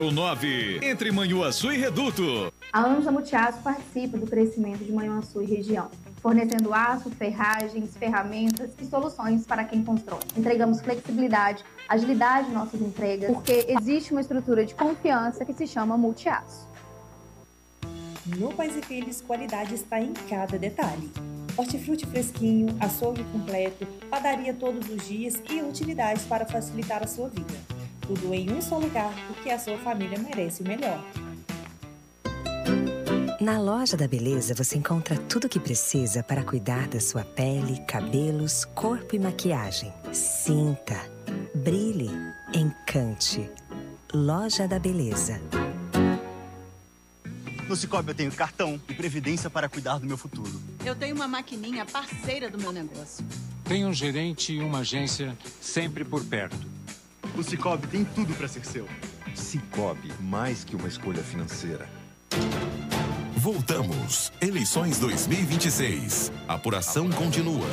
O 9, entre Manhuaçu e Reduto. A ANSA Multiaço participa do crescimento de Manhuaçu e região, fornecendo aço, ferragens, ferramentas e soluções para quem constrói. Entregamos flexibilidade, agilidade em nossas entregas, porque existe uma estrutura de confiança que se chama Multiaço. No Pais e Filhos, qualidade está em cada detalhe. Hortifruti fresquinho, açougue completo, padaria todos os dias e utilidades para facilitar a sua vida. Tudo em um só lugar, porque a sua família merece o melhor. Na Loja da Beleza você encontra tudo o que precisa para cuidar da sua pele, cabelos, corpo e maquiagem. Sinta, brilhe, encante. Loja da Beleza. No Cicobi eu tenho cartão e previdência para cuidar do meu futuro. Eu tenho uma maquininha parceira do meu negócio. Tenho um gerente e uma agência sempre por perto. O Cicobi tem tudo para ser seu. Cicobi, mais que uma escolha financeira. Voltamos. Eleições 2026. Apuração continua.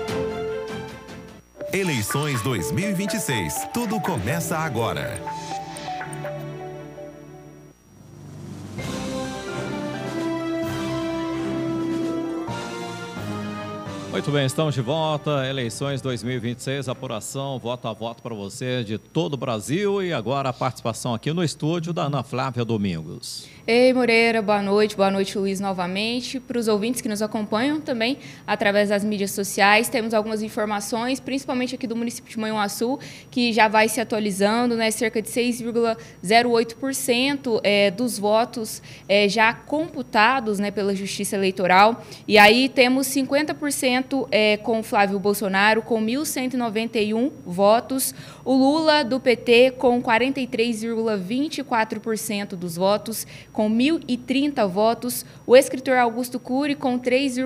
Eleições 2026. Tudo começa agora. Muito bem, estamos de volta. Eleições 2026, apuração, voto a voto para você de todo o Brasil. E agora a participação aqui no estúdio da Ana Flávia Domingos. Ei, Moreira, boa noite, Luiz, novamente. Para os ouvintes que nos acompanham também através das mídias sociais, temos algumas informações, principalmente aqui do município de Manhuaçu, que já vai se atualizando, né? Cerca de 6,08% dos votos já computados, né, pela Justiça Eleitoral. E aí temos 50% com o Flávio Bolsonaro, com 1.191 votos. O Lula, do PT, com 43,24% dos votos, com 1.030 votos. O escritor Augusto Cury, com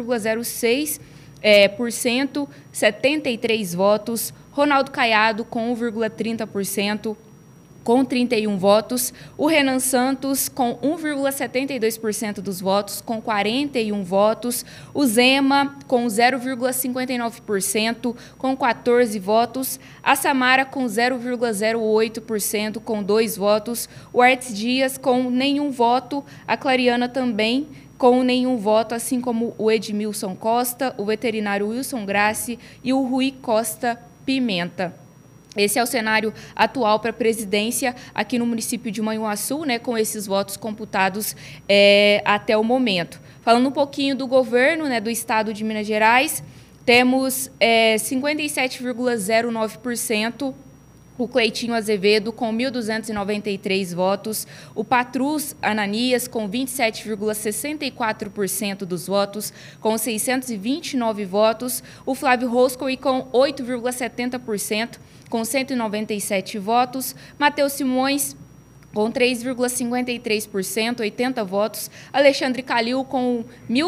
3,06%, 73 votos. Ronaldo Caiado, com 1,30%. Com 31 votos, o Renan Santos com 1,72% dos votos, com 41 votos, o Zema com 0,59%, com 14 votos, a Samara com 0,08%, com 2 votos, o Artes Dias com nenhum voto, a Clariana também com nenhum voto, assim como o Edmilson Costa, o veterinário Wilson Grassi e o Rui Costa Pimenta. Esse é o cenário atual para a presidência aqui no município de Manhuaçu, né, com esses votos computados até o momento. Falando um pouquinho do governo, né, do estado de Minas Gerais, temos 57,09%. O Cleitinho Azevedo, com 1.293 votos. O Patrus Ananias, com 27,64% dos votos, com 629 votos. O Flávio Roscoe, com 8,70%, com 197 votos. Matheus Simões, com 3,53%, 80 votos. Alexandre Calil, com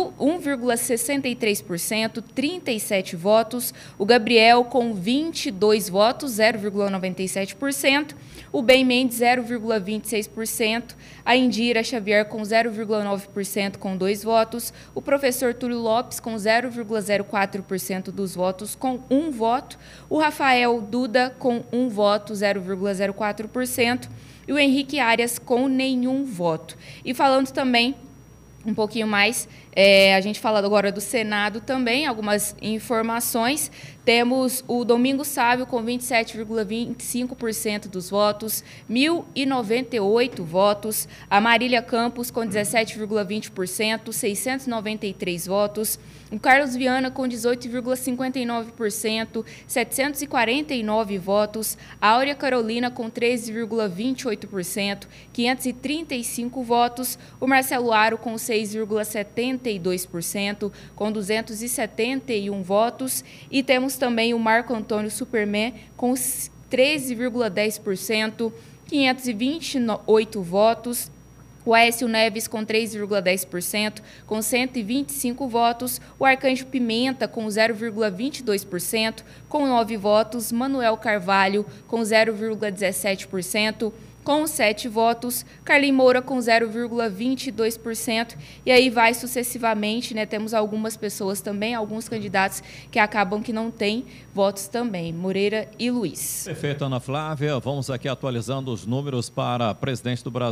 1,63%, 37 votos. O Gabriel, com 22 votos, 0,97%. O Ben Mendes, 0,26%. A Indira Xavier, com 0,9%, com 2 votos. O professor Túlio Lopes, com 0,04% dos votos, com 1 voto. O Rafael Duda, com 1 voto, 0,04%. E o Henrique Arias com nenhum voto. E falando também um pouquinho mais, a gente fala agora do Senado também, algumas informações. Temos o Domingos Sávio com 27,25% dos votos, 1.098 votos. A Marília Campos com 17,20%, 693 votos. O Carlos Viana com 18,59%, 749 votos. A Áurea Carolina com 13,28%, 535 votos. O Marcelo Aro com 6,72%, com 271 votos. E temos também o Marco Antônio Superman com 13,10%, 528 votos. O Aécio Neves com 3,10%, com 125 votos. O Arcanjo Pimenta com 0,22%, com 9 votos. Manuel Carvalho com 0,17%, com 7 votos, Carlinhos Moura com 0,22%, e aí vai sucessivamente, né? Temos algumas pessoas também, alguns candidatos que acabam que não têm votos também, Moreira e Luiz. Perfeito, Ana Flávia. Vamos aqui atualizando os números para presidente do Brasil.